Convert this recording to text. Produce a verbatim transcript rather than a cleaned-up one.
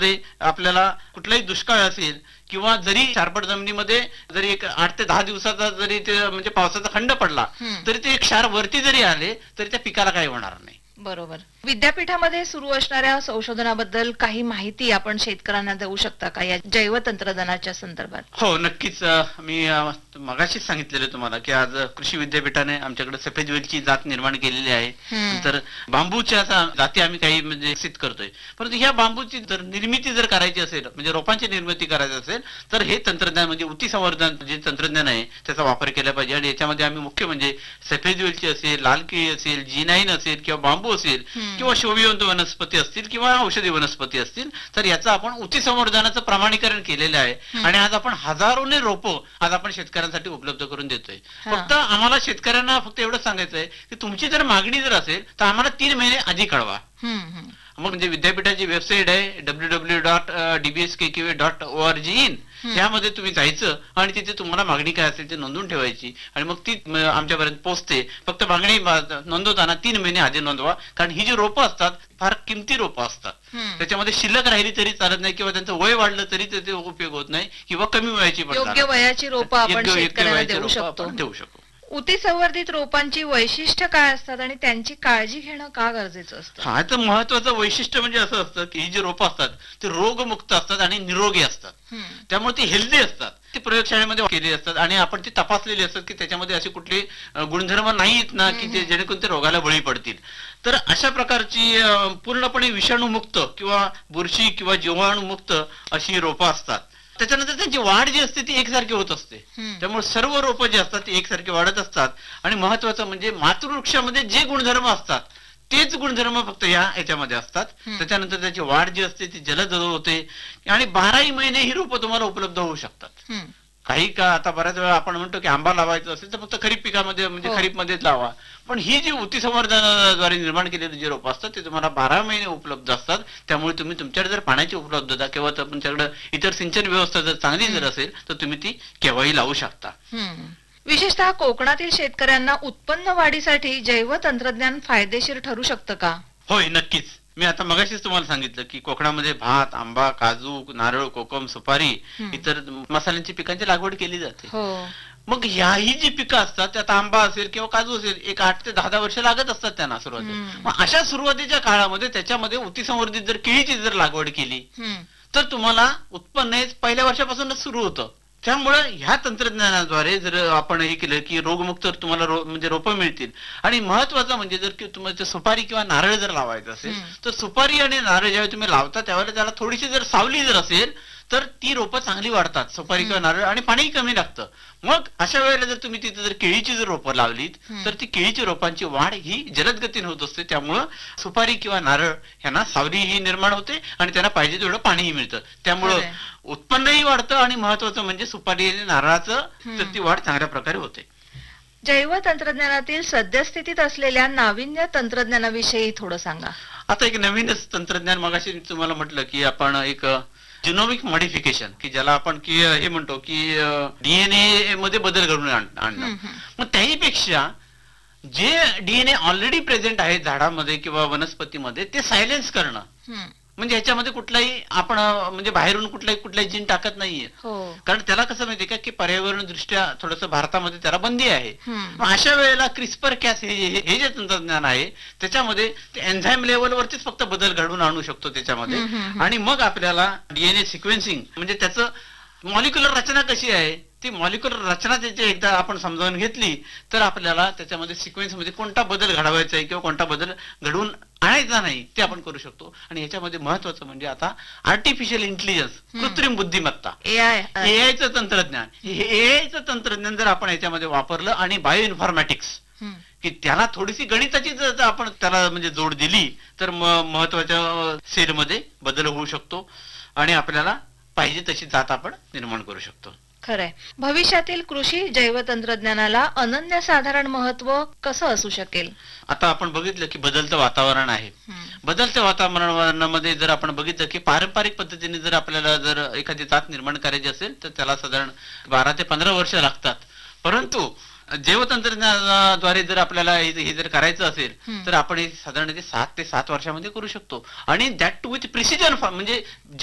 त्याच्यामध्ये आपल्याला कुठलाही दुष्काळ असेल किंवा जरी शारपट जमिनीमध्ये जरी एक आठ ते दहा दिवसाचा जरी ते म्हणजे पावसाचा खंड पडला तरी ते क्षार वरती जरी आले तरी त्या पिकाला काही होणार नाही. बरोबर. विद्यापीठामध्ये सुरू असणाऱ्या संशोधनाबद्दल काही माहिती आपण शेतकऱ्यांना देऊ शकता का या जैव तंत्रज्ञानाच्या संदर्भात? हो नक्कीच. मी मगाशीच सांगितलेलं तुम्हाला की आज कृषी विद्यापीठाने आमच्याकडे सफेद वेलची जात निर्माण केलेली आहे. नंतर बांबूच्या जाती आम्ही काही म्हणजे विकसित करतोय. परंतु ह्या बांबूची जर निर्मिती जर करायची असेल म्हणजे रोपांची निर्मिती करायची असेल तर हे तंत्रज्ञान म्हणजे ऊती संवर्धन जे तंत्रज्ञान आहे त्याचा वापर केला पाहिजे. आणि याच्यामध्ये आम्ही मुख्य म्हणजे सफेद वेलची असेल, लाल केळी असेल, जी नाईन असेल किंवा बांबू असेल किंवा शोभिवंत वनस्पती असतील किंवा औषधी वनस्पती असतील तर याचं आपण ऊती संवर्धनाचं प्रमाणीकरण केलेलं आहे. आणि आज आपण हजारोने रोपं आज आपण शेतकऱ्यांसाठी उपलब्ध करून देतोय. फक्त आम्हाला शेतकऱ्यांना फक्त एवढं सांगायचं आहे की तुमची जर मागणी जर असेल तर आम्हाला तीन महिने आधी कळवा. मग म्हणजे विद्यापीठाची वेबसाईट आहे W W dot DBS K K dot O R G in यामध्ये तुम्ही जायचं आणि तिथे तुम्हाला मागणी काय असेल ते नोंदवून ठेवायची आणि मग ती आमच्यापर्यंत पोहोचते. फक्त मागणी नोंदवताना तीन महिने आधी नोंदवा कारण ही जी रोपं असतात फार किमती रोपं असतात. त्याच्यामध्ये शिल्लक राहिली तरी चालत नाही किंवा त्यांचं वय वाढलं तरी त्याचे उपयोग होत नाही किंवा कमी वयाची योग्य वयाची रोपं आपण शेतकऱ्यांना देऊ शकतो. देऊ शकतो. ऊती संवर्धित रोपांची वैशिष्ट्य काय असतात आणि त्यांची काळजी घेणं का गरजेचं असतं? हा तर महत्वाचं वैशिष्ट्य म्हणजे असं असतं की ही जी रोपं असतात ते रोगमुक्त असतात आणि निरोगी असतात. त्यामुळे ती हेल्दी असतात. ती प्रयोगशाळेमध्ये केली असतात आणि आपण ती तपासलेली असतात की त्याच्यामध्ये असे कुठले गुणधर्म नाहीत ना की ते जेणेकरून ते रोगाला बळी पडतील. तर अशा प्रकारची पूर्णपणे विषाणूमुक्त किंवा बुरशी किंवा जीवाणूमुक्त अशी रोपं असतात. त्याच्यानंतर त्यांची वाढ जी असते ती एकसारखी होत असते. त्यामुळे सर्व रोपं जी असतात ती एकसारखी वाढत असतात. आणि महत्वाचं म्हणजे मातृवृक्षामध्ये जे गुणधर्म असतात तेच गुणधर्म फक्त या याच्यामध्ये असतात. त्याच्यानंतर त्याची वाढ जी असते ती जलद होते आणि बाराही महिने ही रोपं तुम्हाला उपलब्ध होऊ शकतात. काही का आता बऱ्याच वेळा आपण म्हणतो की आंबा लावायचा असेल तर फक्त खरीप पिकामध्ये म्हणजे खरीप मध्येच लावा. पण ही जी ऊती संवर्धनाद्वारे निर्माण केलेली जी रोपं असतात ते तुम्हाला बारा महिने उपलब्ध असतात. त्यामुळे तुम्ही तुमच्याकडे जर पाण्याची उपलब्धता किंवा तुमच्याकडे इतर सिंचन व्यवस्था जर चांगली जर असेल तर तुम्ही ती केव्हाही लावू शकता. विशेषतः कोकणातील शेतकऱ्यांना उत्पन्न वाढीसाठी जैव तंत्रज्ञान फायदेशीर ठरू शकतं का? होय नक्कीच. मी आता मगाशीच तुम्हाला सांगितलं की कोकणामध्ये भात, आंबा, काजू, नारळ, कोकम, सुपारी इतर मसाल्यांची पिकांची लागवड केली जाते. मग ह्याही जी पिकं असतात त्यात आंबा असेल किंवा काजू असेल एक आठ ते दहा दहा वर्ष लागत असतात त्यांना सुरुवातीला. मग अशा सुरुवातीच्या काळामध्ये त्याच्यामध्ये ऊती संवर्धित जर केळीची जर लागवड केली तर तुम्हाला उत्पन्न पहिल्या वर्षापासूनच सुरू होतं. त्यामुळे ह्या तंत्रज्ञानाद्वारे जर आपण हे केलं की रोगमुक्त तुम्हाला म्हणजे रोपं मिळतील. आणि महत्वाचं म्हणजे जर तुम्हाला सुपारी किंवा नारळ जर लावायचं असेल तर सुपारी आणि नारळ ज्यावेळी तुम्ही लावता त्यावेळेला त्याला थोडीशी जर सावली जर असेल तर ती रोपं चांगली वाढतात सुपारी किंवा नारळ आणि पाणीही कमी लागतं. मग अशा वेळेला जर तुम्ही तिथे जर केळीची जर रोपं लावलीत तर ती केळीची रोपांची वाढ ही जलद गतीने होत असते. त्यामुळं सुपारी किंवा नारळ ह्यांना सावलीही निर्माण होते आणि त्यांना पाहिजे तेवढं पाणीही मिळतं. त्यामुळं उत्पन्नही वाढतं आणि महत्वाचं म्हणजे सुपारी आणि नारळाचं तर ती वाढ चांगल्या प्रकारे होते. जैव तंत्रज्ञानातील सद्यस्थितीत असलेल्या नाविन्य तंत्रज्ञानाविषयी थोडं सांगा. आता एक नवीनच तंत्रज्ञान मगाशी तुम्हाला म्हटलं की आपण एक जिनोमिक मॉडिफिकेशन की ज्याला आपण की हे म्हणतो की डीएनए मध्ये बदल घडवून आणणं. मग त्याहीपेक्षा जे डीएनए ऑलरेडी प्रेझेंट आहे झाडामध्ये किंवा वनस्पतीमध्ये ते सायलेन्स करणं. म्हणजे ह्याच्यामध्ये कुठलाही आपण म्हणजे बाहेरून कुठलाही कुठलाही जीन टाकत नाहीये. कारण त्याला कसं माहितीये का की पर्यावरण दृष्ट्या थोडस भारतामध्ये त्याला बंदी आहे. अशा वेळेला क्रिस्पर कॅस हे जे तंत्रज्ञान आहे त्याच्यामध्ये एन्झाईम लेवलवरतीच फक्त बदल घडवून आणू शकतो त्याच्यामध्ये. आणि मग आपल्याला डीएनए सिक्वेन्सिंग म्हणजे त्याचं मॉलिक्युलर रचना कशी आहे ती मॉलिक्युलर रचना त्याची एकदा आपण समजावून घेतली तर आपल्याला त्याच्यामध्ये सिक्वेन्स मध्ये कोणता बदल घडवायचा आहे किंवा कोणता बदल घडवून आणायचा नाही ते आपण करू शकतो. आणि याच्यामध्ये महत्वाचं म्हणजे आता आर्टिफिशियल इंटेलिजन्स कृत्रिम बुद्धिमत्ता एआय एआयचं तंत्रज्ञान हे एआयचं तंत्रज्ञान जर आपण याच्यामध्ये वापरलं आणि बायो इन्फॉर्मॅटिक्स की त्याला थोडीशी गणिताची जर आपण त्याला म्हणजे जोड दिली तर महत्वाच्या सेलमध्ये बदल होऊ शकतो आणि आपल्याला पाहिजे तशी जात आपण निर्माण करू शकतो. खरंय. भविष्यातील कृषी जैव तंत्रज्ञानाला अनन्यसाधारण महत्व कसं असू शकेल? आता आपण बघितलं की बदलतं वातावरण आहे. बदलत्या वातावरणामध्ये जर आपण बघितलं की पारंपरिक पद्धतीने जर आपल्याला जर एखादी जात निर्माण करायची असेल तर त्याला साधारण बारा ते पंधरा वर्ष लागतात. परंतु जैव तंत्रज्ञानाद्वारे जर आपल्याला हे जर करायचं असेल तर आपण हे साधारण सात ते सात वर्षामध्ये करू शकतो. आणि दॅट टू विथ प्रिसिजन म्हणजे